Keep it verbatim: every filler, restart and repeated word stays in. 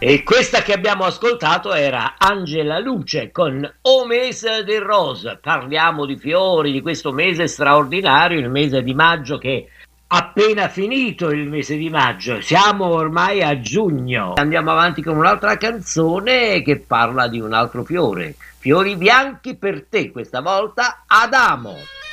E questa che abbiamo ascoltato era Angela Luce con O Mese de Rose. Parliamo di fiori, di questo mese straordinario, il mese di maggio che è appena finito il mese di maggio. Siamo ormai a giugno. Andiamo avanti con un'altra canzone che parla di un altro fiore. Fiori bianchi per te, questa volta Adamo.